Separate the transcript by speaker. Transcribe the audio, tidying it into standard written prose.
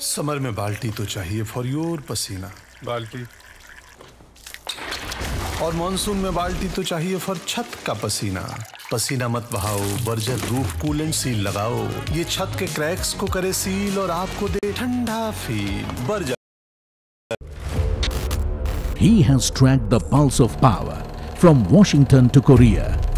Speaker 1: Summer में बाल्टी तो चाहिए फॉर योर पसीना।
Speaker 2: बाल्टी।
Speaker 1: और मॉनसून में बाल्टी तो चाहिए फॉर छत का पसीना। पसीना मत बहाओ, बर्जर रूफ कूलेंट सील लगाओ। ये छत के क्रैक्स को करे सील और आपको दे ठंडा feel. Berger.
Speaker 3: He has tracked the pulse of power from Washington to Korea.